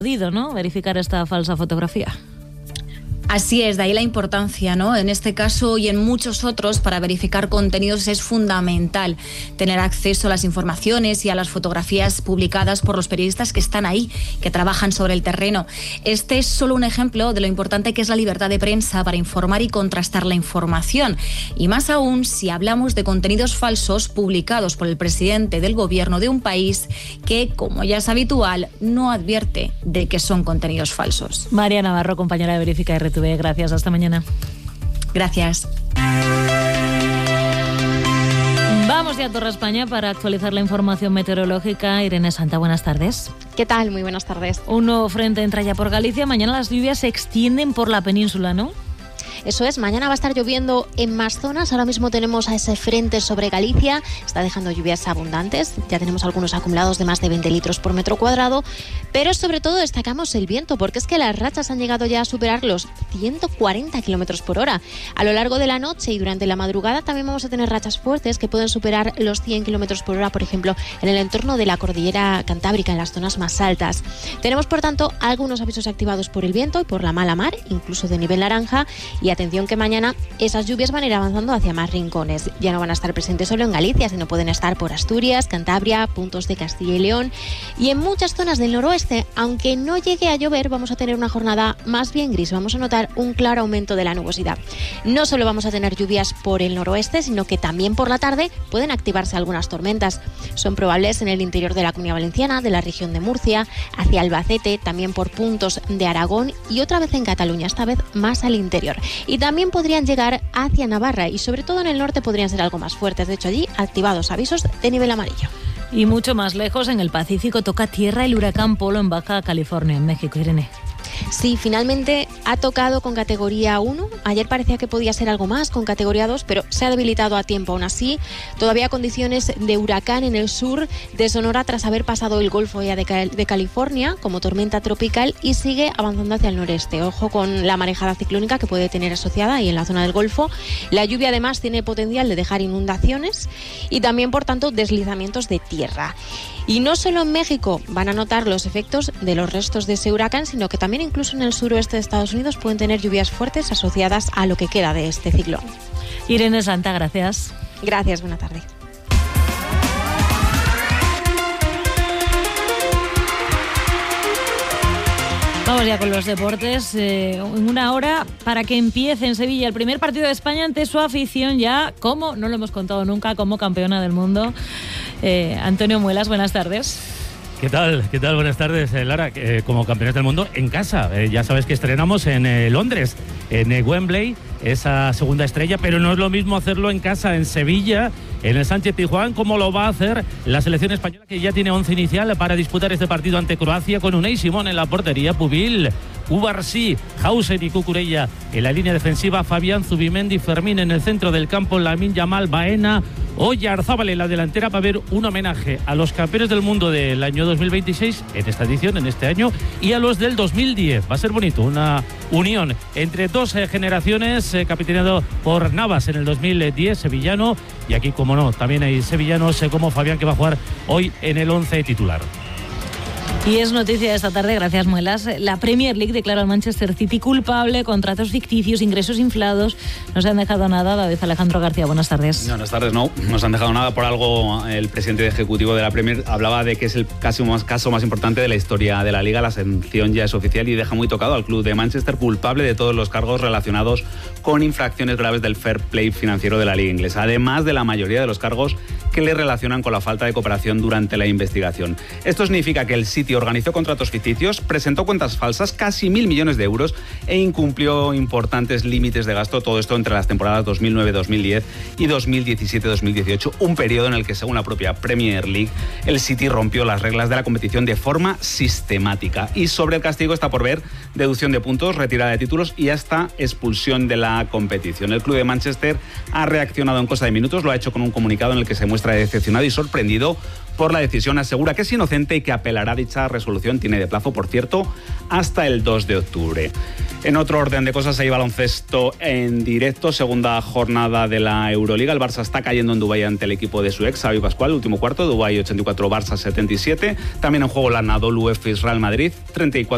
¿no? Verificar esta falsa fotografía. Así es, de ahí la importancia, ¿no? En este caso y en muchos otros, para verificar contenidos es fundamental tener acceso a las informaciones y a las fotografías publicadas por los periodistas que están ahí, que trabajan sobre el terreno. Este es solo un ejemplo de lo importante que es la libertad de prensa para informar y contrastar la información. Y más aún si hablamos de contenidos falsos publicados por el presidente del gobierno de un país que, como ya es habitual, no advierte de que son contenidos falsos. María Navarro, compañera de Verifica RTV. Gracias, hasta mañana. Gracias. Vamos ya a Torre España para actualizar la información meteorológica. Irene Santa, buenas tardes. ¿Qué tal? Muy buenas tardes. Un nuevo frente entra ya por Galicia. Mañana las lluvias se extienden por la península, ¿no? Eso es, mañana va a estar lloviendo en más zonas. Ahora mismo tenemos a ese frente sobre Galicia, está dejando lluvias abundantes. Ya tenemos algunos acumulados de más de 20 litros por metro cuadrado, pero sobre todo destacamos el viento, porque es que las rachas han llegado ya a superar los 140 kilómetros por hora. A lo largo de la noche y durante la madrugada también vamos a tener rachas fuertes que pueden superar los 100 kilómetros por hora, por ejemplo, en el entorno de la cordillera Cantábrica, en las zonas más altas. Tenemos, por tanto, algunos avisos activados por el viento y por la mala mar, incluso de nivel naranja. Y atención que mañana esas lluvias van a ir avanzando hacia más rincones. Ya no van a estar presentes solo en Galicia, sino pueden estar por Asturias, Cantabria, puntos de Castilla y León. Y en muchas zonas del noroeste, aunque no llegue a llover, vamos a tener una jornada más bien gris. Vamos a notar un claro aumento de la nubosidad. No solo vamos a tener lluvias por el noroeste, sino que también por la tarde pueden activarse algunas tormentas. Son probables en el interior de la Comunidad Valenciana, de la región de Murcia, hacia Albacete, también por puntos de Aragón y otra vez en Cataluña, esta vez más al interior. Y también podrían llegar hacia Navarra y sobre todo en el norte podrían ser algo más fuertes. De hecho, allí activados avisos de nivel amarillo. Y mucho más lejos, en el Pacífico, toca tierra el huracán Polo en Baja California, en México. Irene. Sí, finalmente ha tocado con categoría 1. Ayer parecía que podía ser algo más con categoría 2, pero se ha debilitado a tiempo. Aún así, todavía condiciones de huracán en el sur de Sonora tras haber pasado el Golfo ya de California como tormenta tropical y sigue avanzando hacia el noreste. Ojo con la marejada ciclónica que puede tener asociada ahí en la zona del Golfo. La lluvia además tiene potencial de dejar inundaciones y también, por tanto, deslizamientos de tierra. Y no solo en México van a notar los efectos de los restos de ese huracán, sino que también incluso en el suroeste de Estados Unidos pueden tener lluvias fuertes asociadas a lo que queda de este ciclón. Irene Santa, gracias. Gracias, buena tarde. Vamos ya con los deportes. En una hora para que empiece en Sevilla el primer partido de España ante su afición ya, como no lo hemos contado nunca, como campeona del mundo. Antonio Muelas, buenas tardes. ¿Qué tal? Buenas tardes, Lara. Como campeones del mundo en casa. Ya sabes que estrenamos en Londres, en Wembley, esa segunda estrella, pero no es lo mismo hacerlo en casa, en Sevilla, en el Sánchez Pizjuán, como lo va a hacer la selección española, que ya tiene 11 inicial para disputar este partido ante Croacia, con Unai Simón en la portería, Pubil, Ubarsí, Hauser y Cucurella en la línea defensiva, Fabián, Zubimendi, Fermín en el centro del campo, Lamine Yamal, Baena, Oyarzábal en la delantera, para ver un homenaje a los campeones del mundo del año 2026 en esta edición, en este año, y a los del 2010. Va a ser bonito, una unión entre dos generaciones, capitaneado por Navas en el 2010, sevillano, y aquí, como no, también hay sevillanos como Fabián, que va a jugar hoy en el 11 titular. Y es noticia de esta tarde, gracias Muelas, la Premier League declara al Manchester City culpable, contratos ficticios, ingresos inflados. No se han dejado nada. David Alejandro García, buenas tardes. Buenas tardes, no se han dejado nada. Por algo el presidente ejecutivo de la Premier hablaba de que es el caso más importante de la historia de la Liga. La sanción ya es oficial y deja muy tocado al club de Manchester culpable de todos los cargos relacionados con infracciones graves del fair play financiero de la Liga inglesa, además de la mayoría de los cargos que le relacionan con la falta de cooperación durante la investigación. Esto significa que el City organizó contratos ficticios, presentó cuentas falsas, casi 1.000 millones de euros, e incumplió importantes límites de gasto, todo esto entre las temporadas 2009-2010 y 2017-2018, un periodo en el que, según la propia Premier League, el City rompió las reglas de la competición de forma sistemática. Y sobre el castigo está por ver deducción de puntos, retirada de títulos y hasta expulsión de la competición. El club de Manchester ha reaccionado en cosa de minutos, lo ha hecho con un comunicado en el que se muestra decepcionado y sorprendido por la decisión. Asegura que es inocente y que apelará a dicha resolución. Tiene de plazo, por cierto, hasta el 2 de octubre. En otro orden de cosas, hay baloncesto en directo, segunda jornada de la Euroliga. El Barça está cayendo en Dubái ante el equipo de su ex, Xavi Pascual, último cuarto, Dubái 84, Barça 77. También en juego la Anadolu Efes Real Madrid 34.